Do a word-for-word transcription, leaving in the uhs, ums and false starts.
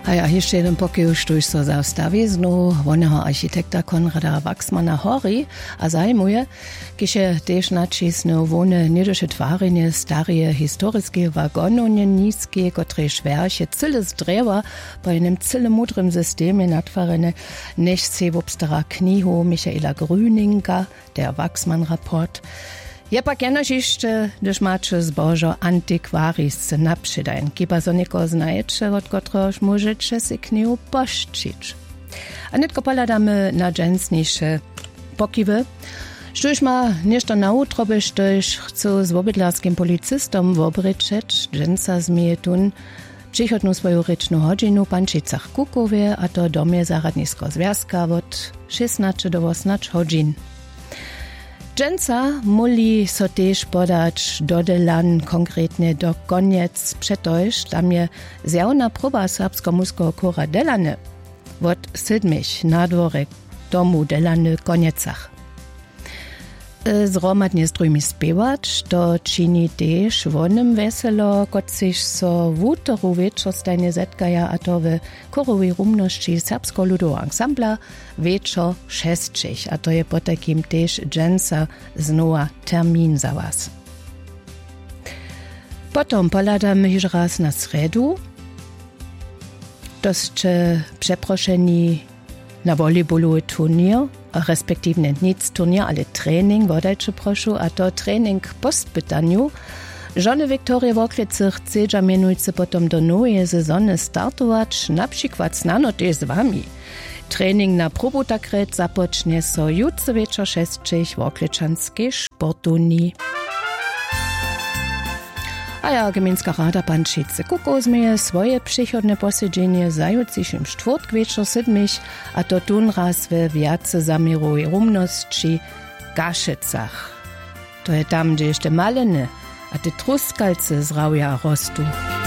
A ja jeszcze jeden pokój sztuj so zastawi znowu wonego architekta Konrada Wachsmana Hori, a zajmuje, kiedy też nacisnął wone niedosche twarenie starie historiskie wagononie niskie, które szwerche cyle z drewa po einem cyle mudrym systemie natwarene, než se wobstara knihu Michaela Grüninga, der Wachsman-Rapport. Je pak jenož ještě, když máte zbožo antikvaris napřidaň, kiba so někoho znaječe, od kotrož můžete si knihu poščiť. A netko poladamy na dżensniejsze pokiwy, štož ma nešto na utrobe, štož chcu z obydlarskim policistom wobryczeć, dżensa zmije tun, přichodnú svoju rečnú hodinu pančicach Kukowie, a to domie zaradnisko związka od šestnaście do osiemnastu hodin. Dżęca muli so też podać dodelan konkretnie do koniec przetojż, tam je zjawna próba serbsko-muskiego kora delane od siedmich na dworek domu delane koniecach. Zromadnie z drugimi spiewać, to czyni też wonym weselo, kot sich so w utoru wieczor stajnie zetkaja, a to w korowej rumności serbsko-ludowa ensembla wieczor šestich, a to je po takim też dżęca znowa termin za was. Potom poladamy już raz na sredu, dość przeproszeni na volejballowy turnier, respektive nic turnier, ale trening, wodajcie prošu, a to trening post pytaniu. Żony Wiktorie Woklicy chce mianujcy potom do nowej sezony startować, na przykład znano też z wami. Trening na probutakret zapocznie so jutro wieczor šestich w Okliczanskiej sportuni. A ja Gminska Rada Pančice Kuko zmije swoje przychodne posiedzenie zajutrzejszym czwartk wieczor siedmich, a to tun raz we wiace zamiru i rumności Gaszycach. To je tam, gdzie jeszcze maleny, a te truskalce z rauja rostu.